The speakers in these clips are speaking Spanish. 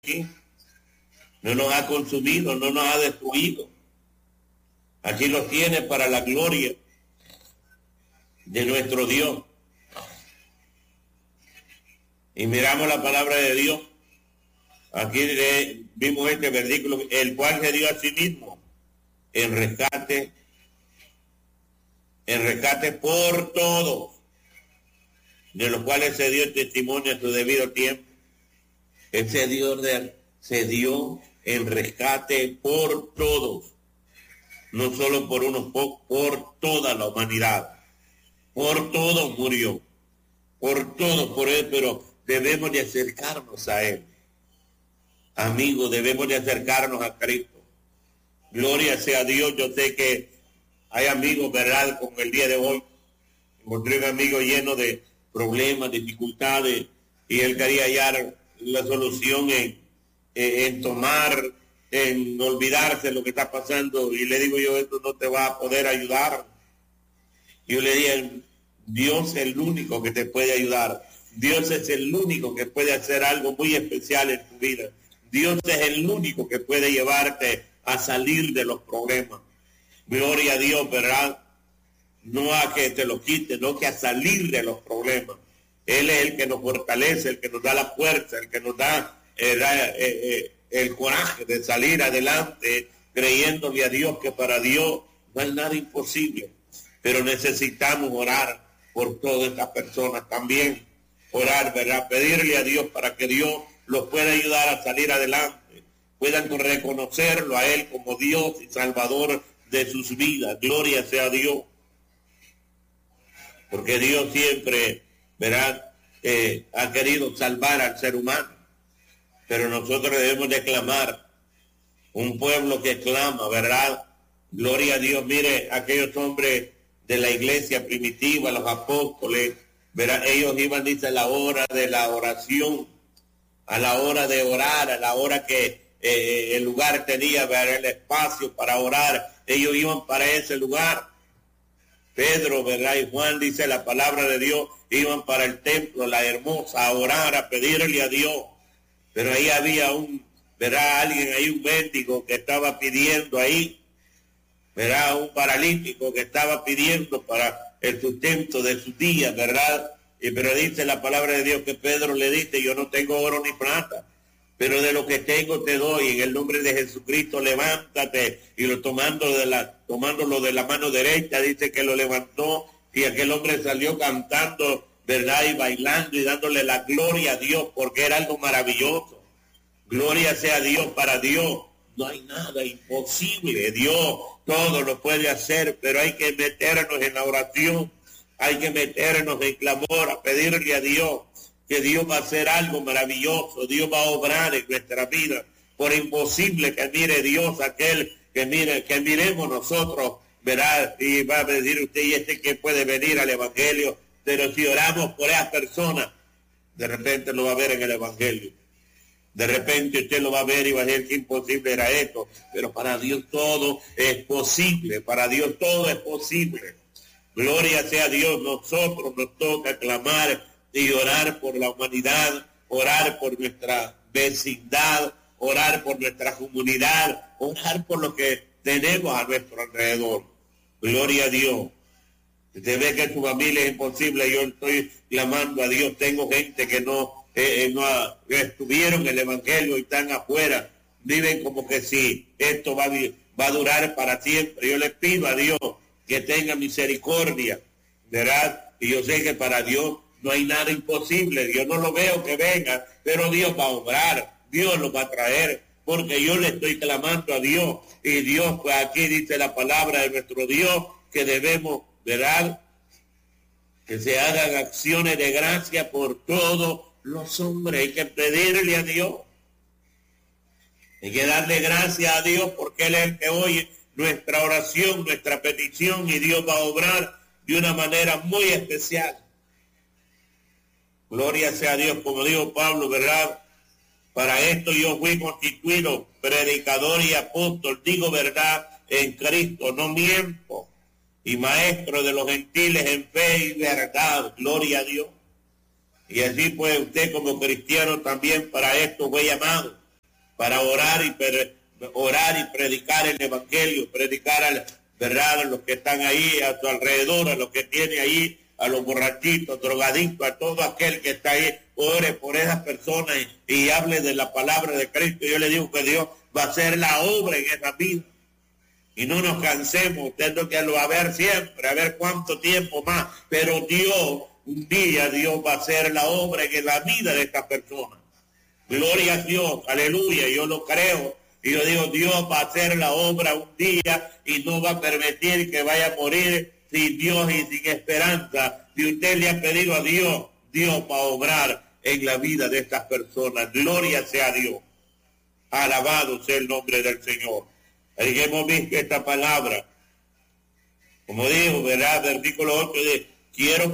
aquí. No nos ha consumido, no nos ha destruido. Aquí los tiene para la gloria de nuestro Dios. Y miramos la palabra de Dios. Aquí vimos este versículo, el cual se dio a sí mismo en rescate por todos, de los cuales se dio testimonio a su debido tiempo. Él se dio en rescate por todos, no solo por unos pocos, por toda la humanidad. Por todos murió, por todos, por él, pero debemos de acercarnos a él. Amigos, debemos de acercarnos a Cristo. Gloria sea a Dios. Yo sé que hay amigos, ¿verdad? Como el día de hoy, encontré un amigo lleno de problemas, dificultades, y él quería hallar la solución en tomar, en olvidarse de lo que está pasando, y le digo yo, esto no te va a poder ayudar. Yo le dije, Dios es el único que te puede ayudar. Dios es el único que puede hacer algo muy especial en tu vida. Dios es el único que puede llevarte a salir de los problemas. Gloria a Dios, ¿verdad? No a que te lo quite, no que a salir de los problemas. Él es el que nos fortalece, el que nos da la fuerza, el que nos da el coraje de salir adelante, creyéndole a Dios, que para Dios no hay nada imposible. Pero necesitamos orar por todas estas personas también. Orar, ¿verdad? Pedirle a Dios para que Dios los pueda ayudar a salir adelante, puedan reconocerlo a Él como Dios y Salvador de sus vidas. Gloria sea a Dios. Porque Dios siempre, ¿verdad? Ha querido salvar al ser humano. Pero nosotros debemos de clamar. Un pueblo que clama, ¿verdad? Gloria a Dios. Mire, aquellos hombres de la iglesia primitiva, los apóstoles, ¿verdad? Ellos iban, dice, a la hora de la oración, a la hora de orar, a la hora que el lugar tenía, ¿verdad?, el espacio para orar. Ellos iban para ese lugar. Pedro, ¿verdad?, y Juan, dice la palabra de Dios, iban para el templo, la hermosa, a orar, a pedirle a Dios. Pero ahí había ¿verdad?, alguien ahí, un mendigo que estaba pidiendo ahí, ¿verdad?, un paralítico que estaba pidiendo para el sustento de sus días, ¿verdad? Pero dice la palabra de Dios que Pedro le dice, yo no tengo oro ni plata, pero de lo que tengo te doy, en el nombre de Jesucristo levántate. Y tomándolo de la mano derecha, dice que lo levantó, y aquel hombre salió cantando, ¿verdad?, y bailando y dándole la gloria a Dios, porque era algo maravilloso. Gloria sea a Dios. Para Dios no hay nada imposible. Dios todo lo puede hacer, pero hay que meternos en la oración, hay que meternos en clamor, a pedirle a Dios que Dios va a hacer algo maravilloso. Dios va a obrar en nuestra vida. Por imposible que mire Dios aquel que miremos nosotros, verá, y va a decir usted, y este que puede venir al Evangelio. Pero si oramos por esas personas, de repente lo va a ver en el Evangelio. De repente usted lo va a ver y va a decir que imposible era esto. Pero para Dios todo es posible. Para Dios todo es posible. Gloria sea a Dios. Nosotros nos toca clamar y orar por la humanidad, orar por nuestra vecindad, orar por nuestra comunidad, orar por lo que tenemos a nuestro alrededor. Gloria a Dios. Usted ve que su familia es imposible, yo estoy clamando a Dios. Tengo gente que no estuvieron en el Evangelio y están afuera, viven como que si esto va a durar para siempre. Yo le pido a Dios que tenga misericordia, ¿verdad? Y yo sé que para Dios no hay nada imposible. Yo no lo veo que venga, pero Dios va a obrar, Dios lo va a traer, porque yo le estoy clamando a Dios. Y Dios, pues aquí dice la palabra de nuestro Dios, que debemos, ¿verdad?, que se hagan acciones de gracia por todos los hombres. Hay que pedirle a Dios, hay que darle gracias a Dios, porque Él es el que oye nuestra oración, nuestra petición, y Dios va a obrar de una manera muy especial. Gloria sea a Dios. Como dijo Pablo, ¿verdad? Para esto yo fui constituido predicador y apóstol, digo verdad en Cristo, no miento, y maestro de los gentiles en fe y verdad. Gloria a Dios. Y así pues usted como cristiano también para esto fue llamado. para orar y predicar el evangelio, predicar ¿verdad? A los que están ahí a su alrededor, a los que tiene ahí, a los borrachitos, drogadictos, a todo aquel que está ahí, ore por esas personas y hable de la palabra de Cristo. Yo le digo que Dios va a hacer la obra en esa vida. Y no nos cansemos, usted no que lo va a ver siempre, a ver cuánto tiempo más, pero Dios, un día Dios va a hacer la obra en la vida de estas personas. Gloria a Dios, aleluya, yo lo creo. Y yo digo, Dios va a hacer la obra un día y no va a permitir que vaya a morir sin Dios y sin esperanza. Si usted le ha pedido a Dios, Dios va a obrar en la vida de estas personas. Gloria sea a Dios. Alabado sea el nombre del Señor. Y hemos visto esta palabra, como dijo, ¿verdad? Versículo 8 de, quiero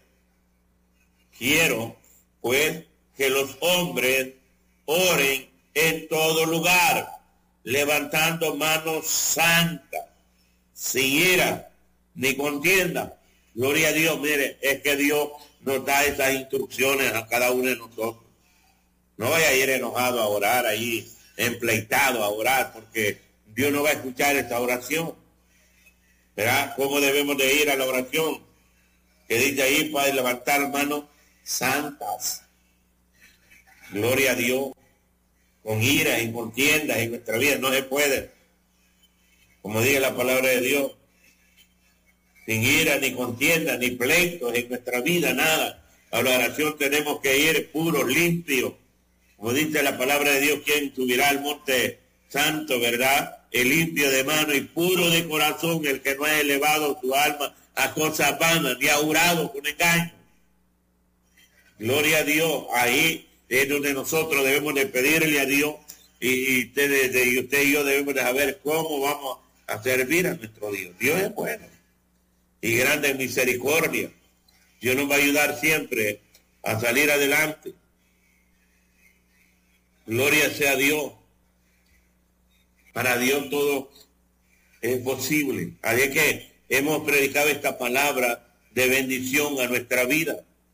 pues que los hombres oren en todo lugar, levantando manos santas, sin ira ni contienda. Gloria a Dios. Mire, es que Dios nos da esas instrucciones a cada uno de nosotros. No vaya a ir enojado a orar ahí, empleitado a orar, porque Dios no va a escuchar esta oración. ¿Verdad? ¿Cómo debemos de ir a la oración? Que dice ahí, para levantar manos santas. Gloria a Dios. Con ira y contiendas en nuestra vida no se puede. Como dice la palabra de Dios, sin ira ni contiendas ni pleitos en nuestra vida, nada. A la oración tenemos que ir puros, limpios. Como dice la palabra de Dios, ¿quién subirá al monte santo, verdad? El limpio de mano y puro de corazón, el que no ha elevado su alma a cosas vanas, ni ha jurado con engaño. Gloria a Dios. Ahí es donde nosotros debemos de pedirle a Dios y usted y yo debemos de saber cómo vamos a servir a nuestro Dios. Dios es bueno y grande en misericordia. Dios nos va a ayudar siempre a salir adelante. Gloria sea a Dios. Para Dios todo es posible. Así que hemos predicado esta palabra de bendición a nuestra vida.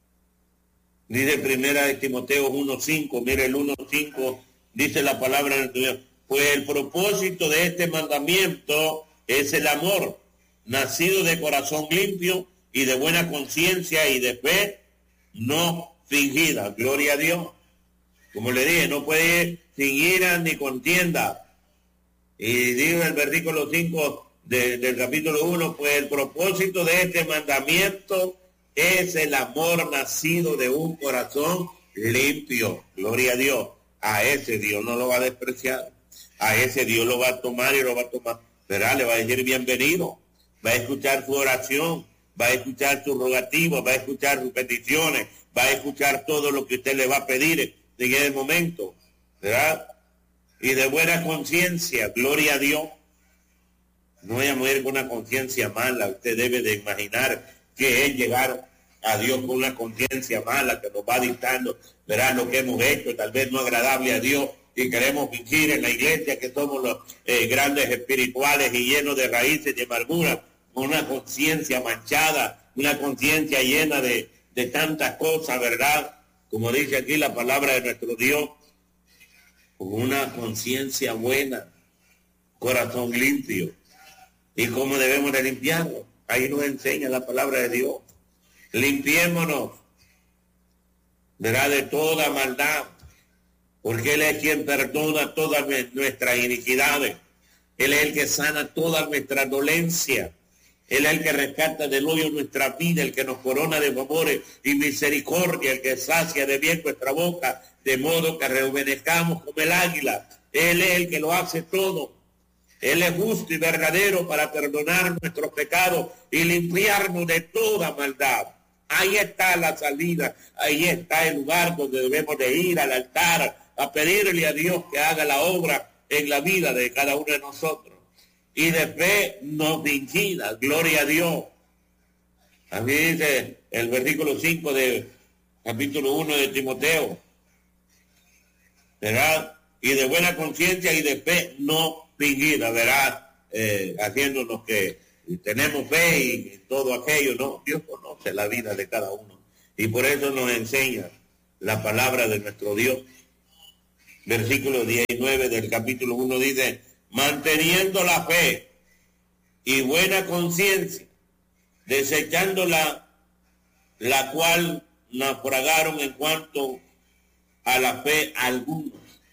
Dice primera de Timoteo 1:5, mire el 1:5, dice la palabra de Dios, pues el propósito de este mandamiento es el amor, nacido de corazón limpio y de buena conciencia y de fe no fingida. Gloria a Dios. Como le dije, no puede ir sin ira ni contienda. Y dice el versículo 5 del capítulo 1, pues el propósito de este mandamiento es el amor nacido de un corazón limpio. Gloria a Dios. A ese Dios no lo va a despreciar. A ese Dios lo va a tomar y lo va a tomar. ¿Verdad? Le va a decir bienvenido. Va a escuchar su oración. Va a escuchar sus rogativas. Va a escuchar sus peticiones. Va a escuchar todo lo que usted le va a pedir en ese momento. ¿Verdad? Y de buena conciencia. Gloria a Dios. No voy a morir con una conciencia mala. Usted debe de imaginar que es llegar a Dios con una conciencia mala que nos va dictando, verá lo que hemos hecho, tal vez no agradable a Dios, y queremos fingir en la iglesia que somos los grandes espirituales y llenos de raíces de amargura, con una conciencia manchada, una conciencia llena de tantas cosas, ¿verdad? Como dice aquí la palabra de nuestro Dios, con una conciencia buena, corazón limpio. ¿Y cómo debemos de limpiarlo? Ahí nos enseña la palabra de Dios. Limpiémonos, ¿verdad? De toda maldad, porque Él es quien perdona todas nuestras iniquidades. Él es el que sana toda nuestra dolencia. Él es el que rescata del hoyo nuestra vida, el que nos corona de favores y misericordia, el que sacia de bien nuestra boca, de modo que rejuvenezcamos como el águila. Él es el que lo hace todo. Él es justo y verdadero para perdonar nuestros pecados y limpiarnos de toda maldad. Ahí está la salida, ahí está el lugar donde debemos de ir al altar a pedirle a Dios que haga la obra en la vida de cada uno de nosotros. Y de fe no fingida, gloria a Dios. Así dice el versículo 5 del capítulo 1 de Timoteo, ¿verdad? Y de buena conciencia y de fe no fingida, ¿verdad? Haciéndonos que tenemos fe y todo aquello, ¿no? Dios conoce la vida de cada uno. Y por eso nos enseña la palabra de nuestro Dios. versículo 19 del capítulo 1 dice, manteniendo la fe y buena conciencia, desechando la cual naufragaron en cuanto a la fe algunos.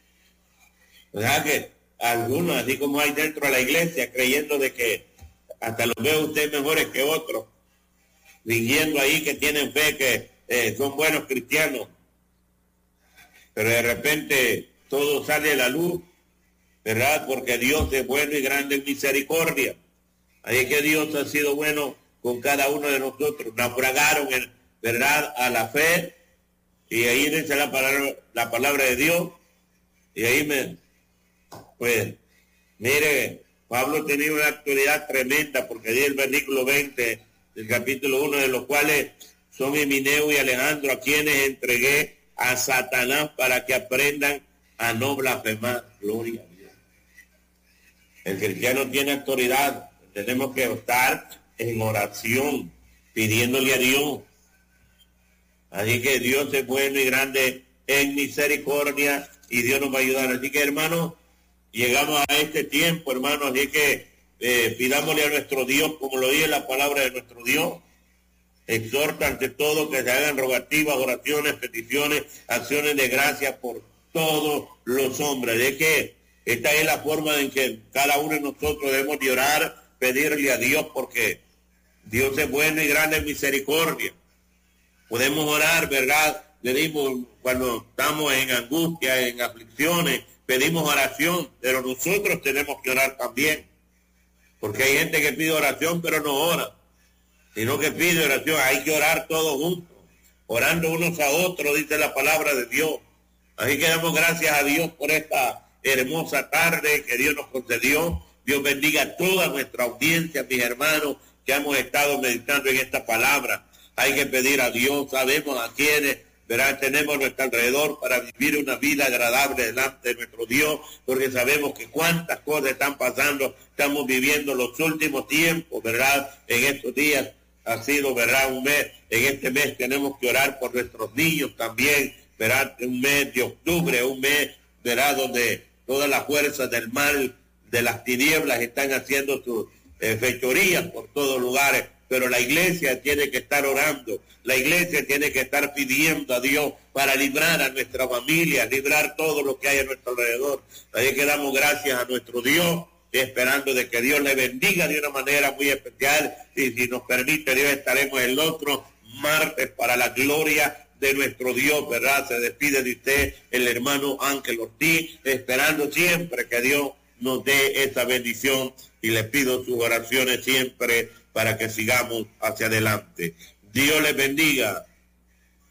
O sea que algunos, así como hay dentro de la iglesia, creyendo de que hasta los ve usted mejores que otros, fingiendo ahí que tienen fe, que son buenos cristianos, pero de repente todo sale a la luz, ¿verdad? Porque Dios es bueno y grande en misericordia. Así que Dios ha sido bueno con cada uno de nosotros. Naufragaron, ¿verdad?, a la fe, y ahí dice la palabra de Dios, y ahí pues, mire, Pablo tenía una autoridad tremenda, porque dice el versículo 20 del capítulo 1, de los cuales son Himeneo y Alejandro, a quienes entregué a Satanás para que aprendan a no blasfemar. Gloria a Dios. El cristiano tiene autoridad. Tenemos que estar en oración, pidiéndole a Dios. Así que Dios es bueno y grande en misericordia, y Dios nos va a ayudar. Así que, hermanos, llegamos a este tiempo, hermanos, así que pidámosle a nuestro Dios, como lo dice la palabra de nuestro Dios. Exhorta ante todo que se hagan rogativas, oraciones, peticiones, acciones de gracia por todos los hombres. De que esta es la forma en que cada uno de nosotros debemos de orar, pedirle a Dios, porque Dios es bueno y grande en misericordia. Podemos orar, ¿verdad? Le dimos cuando estamos en angustia, en aflicciones, pedimos oración, pero nosotros tenemos que orar también. Porque hay gente que pide oración, pero no ora, sino que pide oración. Hay que orar todos juntos, orando unos a otros, dice la palabra de Dios. Así que damos gracias a Dios por esta hermosa tarde que Dios nos concedió. Dios bendiga a toda nuestra audiencia, mis hermanos, que hemos estado meditando en esta palabra. Hay que pedir a Dios, sabemos a quienes, ¿verdad?, tenemos a nuestro alrededor para vivir una vida agradable delante de nuestro Dios, porque sabemos que cuántas cosas están pasando, estamos viviendo los últimos tiempos, ¿verdad? En estos días ha sido, ¿verdad?, un mes. En este mes tenemos que orar por nuestros niños también, ¿verdad? Un mes de octubre, un mes, ¿verdad?, donde todas las fuerzas del mal, de las tinieblas, están haciendo sus fechorías por todos lugares. Pero la iglesia tiene que estar orando, la iglesia tiene que estar pidiendo a Dios para librar a nuestra familia, librar todo lo que hay a nuestro alrededor. Así que damos gracias a nuestro Dios, esperando de que Dios le bendiga de una manera muy especial, y si nos permite Dios estaremos el otro martes para la gloria de nuestro Dios, ¿verdad? Se despide de usted el hermano Ángel Ortiz, esperando siempre que Dios nos dé esa bendición, y le pido sus oraciones siempre para que sigamos hacia adelante. Dios les bendiga.